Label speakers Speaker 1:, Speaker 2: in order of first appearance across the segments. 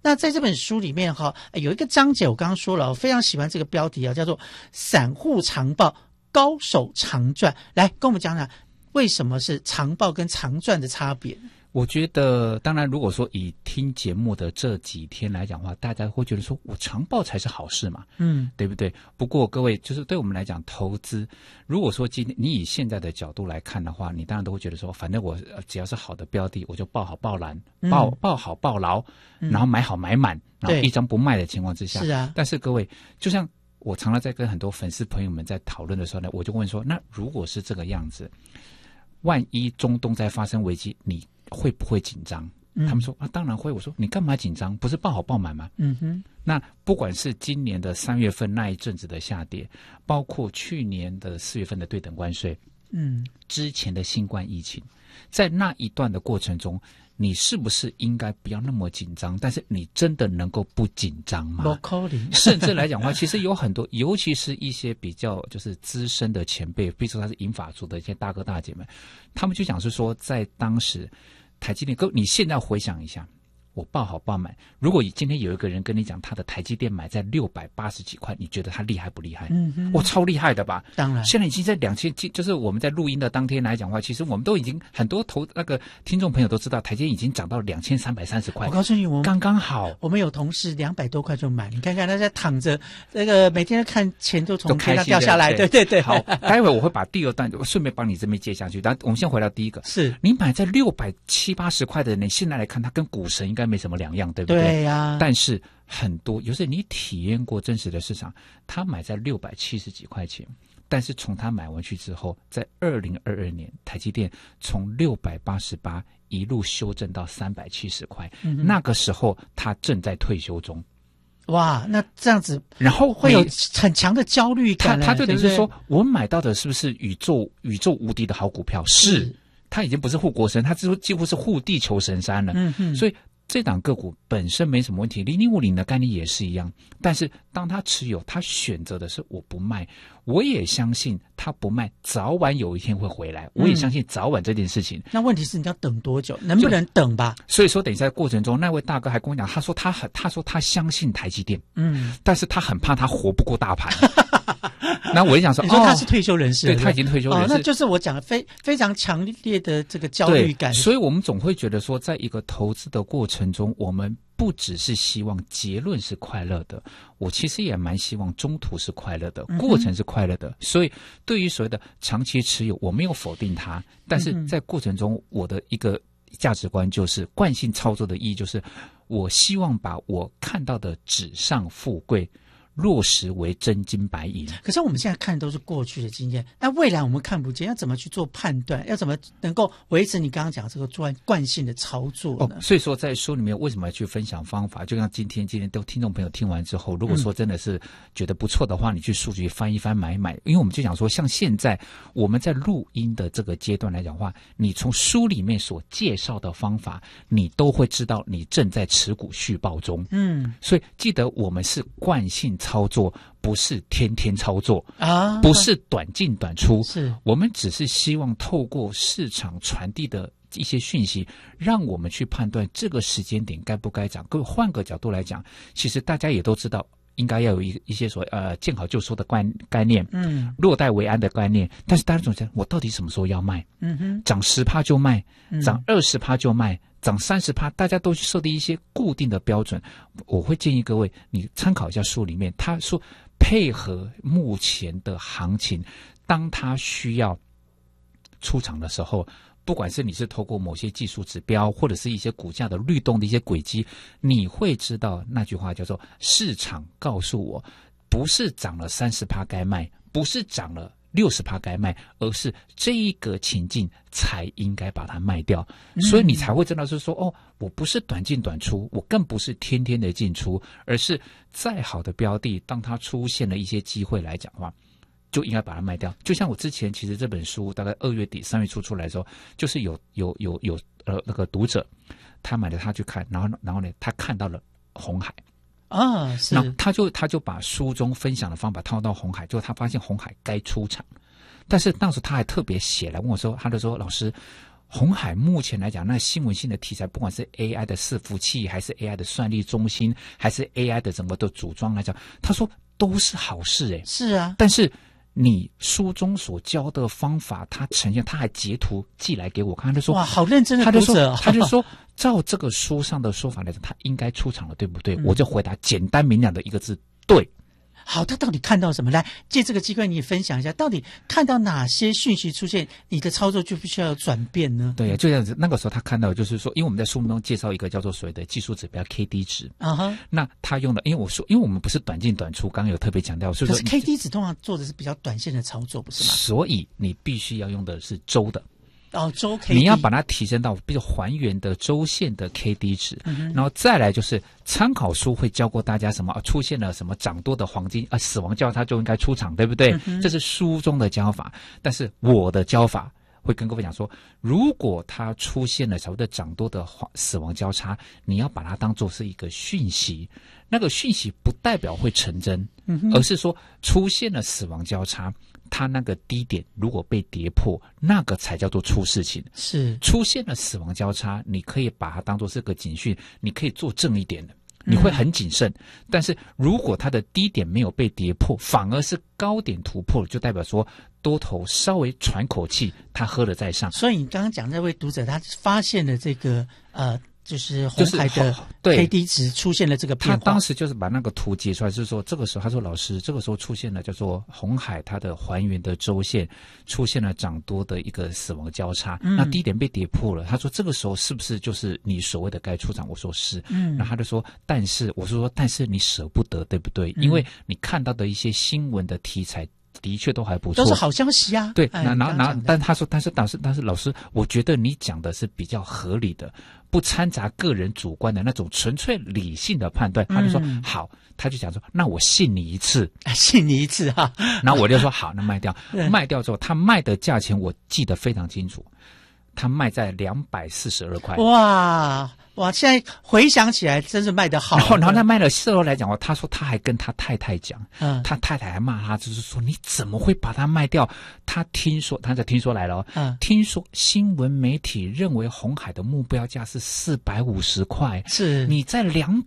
Speaker 1: 那在这本书里面有一个章节我刚刚说了，我非常喜欢这个标题叫做散户长报高手长赚，来跟我们讲讲为什么是长报跟长赚的差别。
Speaker 2: 我觉得当然如果说以听节目的这几天来讲的话，大家会觉得说我长报才是好事嘛，对不对？不过各位就是对我们来讲投资，如果说今天你以现在的角度来看的话，你当然都会觉得说反正我只要是好的标的我就抱好抱懒，抱好抱牢，然后买好买满，然后一张不卖的情况之下。
Speaker 1: 是啊，
Speaker 2: 但是各位就像我常常在跟很多粉丝朋友们在讨论的时候呢，我就问说那如果是这个样子，万一中东再发生危机你会不会紧张？他们说当然会。我说你干嘛紧张？不是抱好抱满吗？那不管是今年的3月份那一阵子的下跌，包括去年的4月份的对等关税，之前的新冠疫情，在那一段的过程中，你是不是应该不要那么紧张？但是你真的能够不紧张吗？甚至来讲的话，其实有很多，尤其是一些比较就是资深的前辈，比如说他是银发族的一些大哥大姐们，他们就讲是说，在当时台积电，你现在回想一下，我抱好抱满，如果今天有一个人跟你讲他的台积电买在680几块，你觉得他厉害不厉害？我超厉害的吧？
Speaker 1: 当然，
Speaker 2: 现在已经在2000，就是我们在录音的当天来讲的话，其实我们都已经很多那个听众朋友都知道，台积电已经涨到2330块。
Speaker 1: 我告诉你，
Speaker 2: 刚刚好。
Speaker 1: 我们有同事200多块就买，你看看他在躺着，那个每天看钱都从天上掉下来。对。
Speaker 2: 好，待会我会把第二段顺便帮你这边接下去。但我们先回到第一个，
Speaker 1: 是你
Speaker 2: 买在670-80块的人，你现在来看，他跟股神应该没什么两样，对不对？
Speaker 1: 对呀。
Speaker 2: 但是很多，有时你体验过真实的市场，他买在670几块钱，但是从他买完去之后，在2022年，台积电从688一路修正到370块，那个时候他正在退休中。
Speaker 1: 哇，那这样子，
Speaker 2: 然后
Speaker 1: 会有很强的焦虑感。
Speaker 2: 他就等于是说，我买到的是不是宇宙无敌的好股票？是，他已经不是护国神，他几乎是护地球神山了。所以这档个股本身没什么问题，0050的概念也是一样。但是当他持有，他选择的是我不卖，我也相信他不卖，早晚有一天会回来。我也相信早晚这件事情。
Speaker 1: 那问题是你要等多久？能不能等吧？
Speaker 2: 所以说，等一下在过程中，那位大哥还跟我讲，他说他相信台积电，但是他很怕他活不过大盘。那我也想说，
Speaker 1: 你说他是退休人士，
Speaker 2: 对，他已经退休人士，
Speaker 1: 那就是我讲的非常强烈的这个焦虑感。
Speaker 2: 所以我们总会觉得说，在一个投资的过程中，我们不只是希望结论是快乐的，我其实也蛮希望中途是快乐的，过程是快乐的。所以对于所谓的长期持有，我没有否定它，但是在过程中，我的一个价值观就是惯性操作的意义，就是我希望把我看到的纸上富贵落实为真金白银。
Speaker 1: 可是我们现在看的都是过去的经验，那未来我们看不见，要怎么去做判断？要怎么能够维持你刚刚讲这个惯性的操作呢？
Speaker 2: 所以说在书里面为什么要去分享方法？就像今天都听众朋友听完之后，如果说真的是觉得不错的话，你去数据翻一翻买一买。因为我们就讲说，像现在我们在录音的这个阶段来讲的话，你从书里面所介绍的方法，你都会知道你正在持股续报中。所以记得我们是惯性操作，不是天天操作啊，不是短进短出，是我们只是希望透过市场传递的一些讯息，让我们去判断这个时间点该不该涨。各位换个角度来讲，其实大家也都知道，应该要有一些所谓见好就收的概念，落袋为安的概念。但是大家总想，我到底什么时候要卖？涨10%就卖，涨20%就卖。涨30%，大家都去设定一些固定的标准。我会建议各位，你参考一下书里面，他说配合目前的行情，当他需要出场的时候，不管是你是透过某些技术指标，或者是一些股价的律动的一些轨迹，你会知道那句话叫做市场告诉我，不是涨了30%该卖，不是涨了60%该卖，而是这一个情境才应该把它卖掉。所以你才会真的是说，我不是短进短出，我更不是天天的进出，而是再好的标的，当它出现了一些机会来讲的话，就应该把它卖掉。就像我之前其实这本书大概2月底3月初出来的时候，就是有那个读者他买了他去看，然后呢他看到了鸿海是，那他就把书中分享的方法套到鸿海，就他发现鸿海该出场，但是当时他还特别写来问我说，他就说老师， 鸿海目前来讲，那新闻性的题材，不管是 AI 的伺服器，还是 AI 的算力中心，还是 AI 的整个的组装来讲，他说都是好事
Speaker 1: 是啊，
Speaker 2: 但是你书中所教的方法，他呈现，他还截图寄来给我看，他就说
Speaker 1: 哇，好认真的读者，
Speaker 2: 他就说照这个书上的说法来讲，他应该出场了，对不对？我就回答简单明了的一个字，对。
Speaker 1: 好，他到底看到什么？来，借这个机会你也分享一下，到底看到哪些讯息出现，你的操作就必须要有转变呢？
Speaker 2: 对呀，就这样子。那个时候他看到就是说，因为我们在书中介绍一个叫做所谓的技术指标 KD 值那他用的，因为我们不是短进短出，刚刚有特别强调，所以说
Speaker 1: 可是 KD 值通常做的是比较短线的操作，不是吗？
Speaker 2: 所以你必须要用的是周的。
Speaker 1: 周 KD
Speaker 2: 你要把它提升到比如还原的周线的 KD 值，然后再来就是参考书会教过大家什么出现了什么涨多的黄金死亡交叉就应该出场，对不对？这是书中的教法，但是我的教法会跟各位讲说，如果它出现了所谓的涨多的死亡交叉，你要把它当作是一个讯息，那个讯息不代表会成真，而是说出现了死亡交叉，它那个低点如果被跌破，那个才叫做出事情。
Speaker 1: 是
Speaker 2: 出现了死亡交叉，你可以把它当作是个警讯，你可以做正一点的，你会很谨慎。但是如果它的低点没有被跌破，反而是高点突破，就代表说多头稍微喘口气，它喝了再上。
Speaker 1: 所以你刚刚讲那位读者，他发现了这个就是鸿海的 KD 值出现了这个变化，
Speaker 2: 他当时就是把那个图截出来，就是说这个时候他说老师，这个时候出现了叫做鸿海它的还原的周线出现了涨多的一个死亡交叉，那低点被跌破了。他说这个时候是不是就是你所谓的该出场？我说是，然后他就说但是我说但是你舍不得，对不对？因为你看到的一些新闻的题材的确都还不错，
Speaker 1: 都是好消息啊。
Speaker 2: 对，但他说，但是老师，我觉得你讲的是比较合理的，不掺杂个人主观的那种纯粹理性的判断。他就说好，他就讲说，那我信你一次，
Speaker 1: 信你一次哈。
Speaker 2: 然后我就说好，那卖掉，卖掉之后，他卖的价钱我记得非常清楚，他卖在242块。
Speaker 1: 哇！现在回想起来，真是卖得好。
Speaker 2: 然后他卖了，事后来讲他说他还跟他太太讲，他太太还骂他，就是说你怎么会把它卖掉？他听说来了，听说新闻媒体认为鸿海的目标价是450块，
Speaker 1: 是
Speaker 2: 你在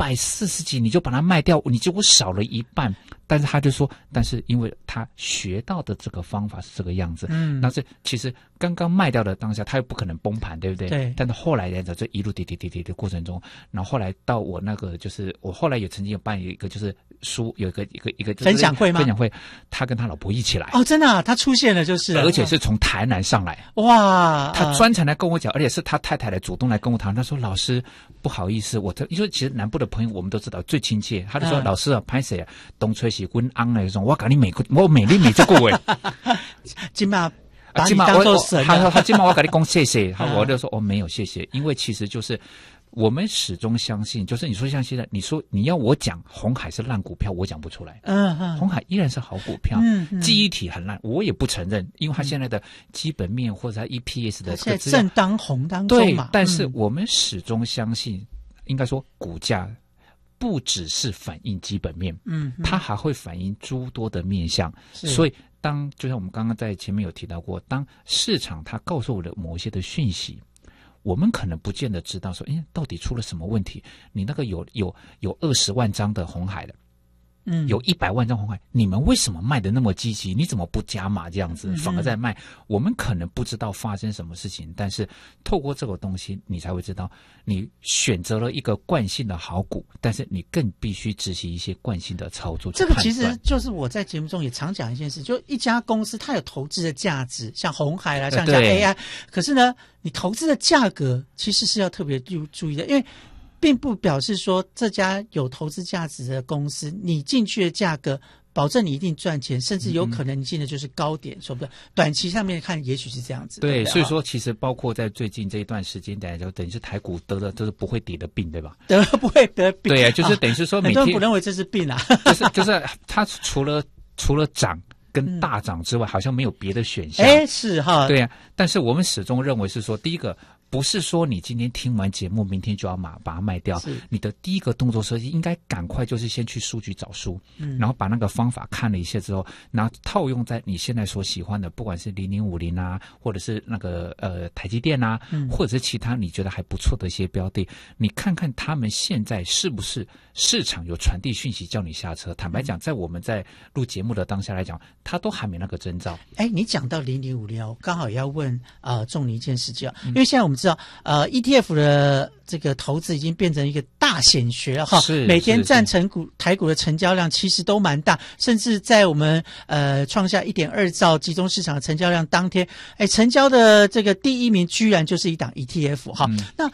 Speaker 2: 240几你就把它卖掉，你结果少了一半。但是他就说，但是因为他学到的这个方法是这个样子，但是其实刚刚卖掉的当下，他又不可能崩盘，对不对？
Speaker 1: 对。
Speaker 2: 但是后来呢，这一路跌的过程中，然后后来到我那个就是我后来也曾经有办一个就是书有一个
Speaker 1: 分享会吗？
Speaker 2: 分享会，他跟他老婆一起来。
Speaker 1: 真的他出现了就是了，
Speaker 2: 而且是从台南上来。
Speaker 1: 哇！
Speaker 2: 他专程来跟我讲，而且是他太太来主动来跟我谈。他说：“老师，不好意思，因为其实南部的朋友我们都知道最亲切。”他就说：“老师啊，拍谁啊？东吹西滚昂那种，我搞你我美丽美这个位，
Speaker 1: 今嘛把你当做神。”
Speaker 2: 他今嘛我搞你讲谢谢，我就说没有谢谢，因为其实就是我们始终相信，就是你说像现在你说你要我讲鸿海是烂股票，我讲不出来。鸿海依然是好股票，记忆体很烂，我也不承认，因为它现在的基本面或者它 EPS 的
Speaker 1: 现在正当红当中嘛。
Speaker 2: 对，但是我们始终相信，应该说股价不只是反映基本面，它还会反映诸多的面向。所以就像我们刚刚在前面有提到过，当市场它告诉我的某一些的讯息，我们可能不见得知道说，到底出了什么问题？你那个有20万张的鸿海的，有100万张鸿海，你们为什么卖的那么积极？你怎么不加码这样子，反而在卖？我们可能不知道发生什么事情，但是透过这个东西，你才会知道，你选择了一个惯性的好股，但是你更必须执行一些惯性的操作。
Speaker 1: 这个其实就是我在节目中也常讲一件事，就一家公司它有投资的价值，像鸿海啦，像 AI， 可是呢，你投资的价格其实是要特别注意的，因为并不表示说这家有投资价值的公司，你进去的价格保证你一定赚钱，甚至有可能你进的就是高点，说不定短期上面看也许是这样子。
Speaker 2: 对，所以说其实包括在最近这一段时间，等于是台股得了就是不会跌的病，对吧？
Speaker 1: 不会得病。
Speaker 2: 对啊，就是等于是说每天
Speaker 1: 很多人不认为这是病啊，
Speaker 2: 就是它除了涨跟大涨之外，好像没有别的选项。
Speaker 1: 是哈。
Speaker 2: 对啊，但是我们始终认为是说，第一个不是说你今天听完节目，明天就要把它卖掉。你的第一个动作设计应该赶快就是先去书局找书，然后把那个方法看了一下之后，然后套用在你现在所喜欢的，不管是0050啊，或者是那个台积电啊，或者是其他你觉得还不错的一些标的，你看看他们现在是不是市场有传递讯息叫你下车。坦白讲，在我们在录节目的当下来讲，他都还没那个征兆。
Speaker 1: 你讲到0050，我刚好也要问仲尼一件事情，因为现在我们知道ETF 的这个投资已经变成一个大显学哈，每天占台股的成交量其实都蛮大，甚至在我们创下 1.2 兆集中市场的成交量当天，成交的这个第一名居然就是一档 ETF 哈。那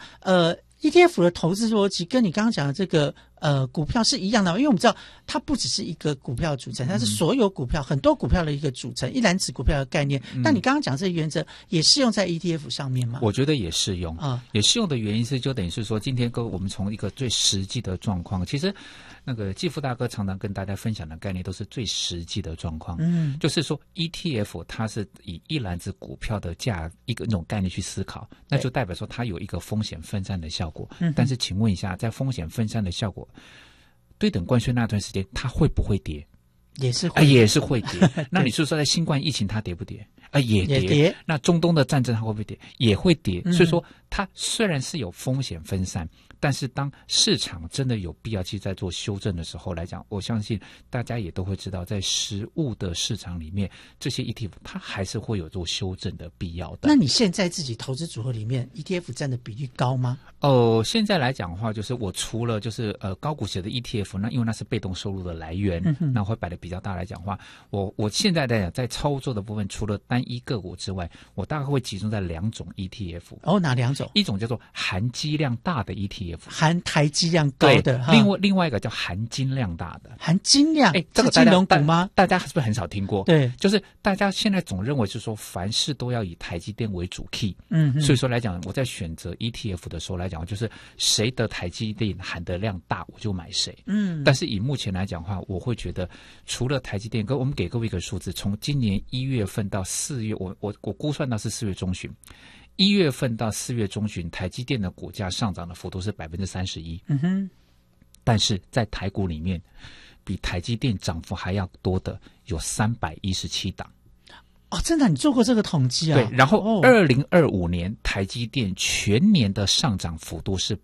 Speaker 1: ETF 的投资逻辑跟你刚刚讲的这个股票是一样的，因为我们知道它不只是一个股票组成，它是所有股票很多股票的一个组成，一篮子股票的概念。但你刚刚讲这个原则也适用在 ETF 上面吗？
Speaker 2: 我觉得也适用也适用的原因是就等于是说，今天我们从一个最实际的状况，其实那个季富大哥常常跟大家分享的概念都是最实际的状况，就是说 ETF 它是以一篮子股票的一个那种概念去思考，那就代表说它有一个风险分散的效果。但是请问一下，在风险分散的效果对等关税那段时间，它会不会跌？
Speaker 1: 也是会，
Speaker 2: 也是会跌。那你是说在新冠疫情它跌不跌？也跌。那中东的战争它会不会跌？也会跌。所以说它虽然是有风险分散，但是当市场真的有必要去在做修正的时候来讲，我相信大家也都会知道，在实物的市场里面，这些 ETF 它还是会有做修正的必要的。
Speaker 1: 那你现在自己投资组合里面 ETF 占的比例高吗？
Speaker 2: 现在来讲的话，就是我除了就是高股息的 ETF， 那因为那是被动收入的来源，那会摆的比较大来讲的话，我现在来讲在操作的部分，除了单一个股之外，我大概会集中在2种 ETF。
Speaker 1: 哪2种？
Speaker 2: 一种叫做含积量大的 ETF，
Speaker 1: 含台积量高的。
Speaker 2: 另外一个叫含金量大的。
Speaker 1: 含金量，
Speaker 2: 这个
Speaker 1: 金融股吗？
Speaker 2: 大家是不是很少听过？
Speaker 1: 对，
Speaker 2: 就是大家现在总认为是说凡事都要以台积电为主 key。所以说来讲，我在选择 ETF 的时候来讲，就是谁的台积电含的量大，我就买谁。但是以目前来讲的话，我会觉得除了台积电，我们给各位一个数字，从今年1月份到4月，我估算到是4月中旬。1月份到4月中旬，台积电的股价上涨的幅度是31%。但是在台股里面，比台积电涨幅还要多的有317档。
Speaker 1: 真的，你做过这个统计啊？
Speaker 2: 对，然后2025年台积电全年的上涨幅度是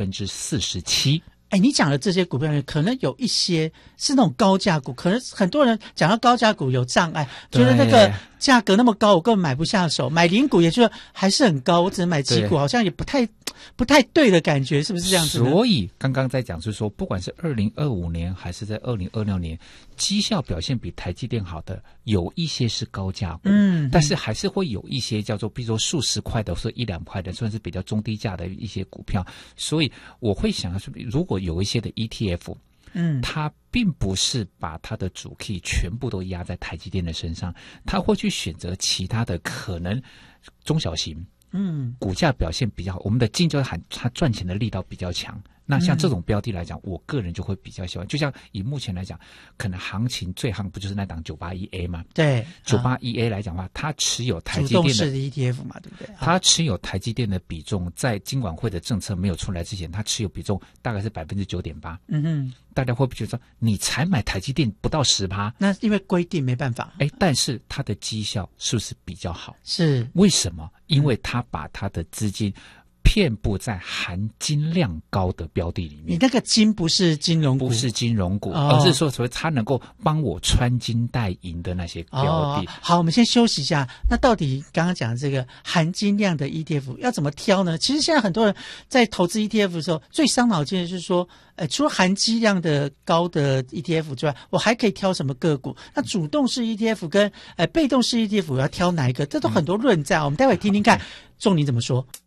Speaker 2: 47%。
Speaker 1: 你讲的这些股票里，可能有一些是那种高价股，可能很多人讲到高价股有障碍，觉得那个价格那么高，我根本买不下手。买零股也觉得还是很高，我只能买几股，好像也不太对的感觉，是不是这样子呢？
Speaker 2: 所以刚刚在讲就是说，不管是2025年还是在2026年，绩效表现比台积电好的有一些是高价股，但是还是会有一些叫做比如说数十块的或者1-2块的，算是比较中低价的一些股票。所以我会想说，如果有一些的 ETF，它并不是把它的主 key 全部都压在台积电的身上，它会去选择其他的可能中小型，股价表现比较好，我们的金就喊它赚钱的力道比较强。那像这种标的来讲，我个人就会比较喜欢。就像以目前来讲，可能行情最夯不就是那档981A 吗？
Speaker 1: 对
Speaker 2: ，981A 来讲的话，它持有台积电的
Speaker 1: 主动式的 ETF 嘛，对不对？
Speaker 2: 它持有台积电的比重，在金管会的政策没有出来之前，它持有比重大概是9.8%。大家会不会觉得说，你才买台积电不到10%？
Speaker 1: 那因为规定没办法。
Speaker 2: 但是它的绩效是不是比较好？
Speaker 1: 是。
Speaker 2: 为什么？因为它把它的资金遍布在含金量高的标的里面。
Speaker 1: 你那个金不是金融股，
Speaker 2: 不是金融股，而是说所谓它能够帮我穿金戴银的那些标的。
Speaker 1: 好，我们先休息一下。那到底刚刚讲的这个含金量的 ETF 要怎么挑呢？其实现在很多人在投资 ETF 的时候，最伤脑筋的是说，除了含金量的高的 ETF 之外，我还可以挑什么个股？那主动式 ETF 跟被动式 ETF 我要挑哪一个？这都很多论战，我们待会听听看仲尼怎么说。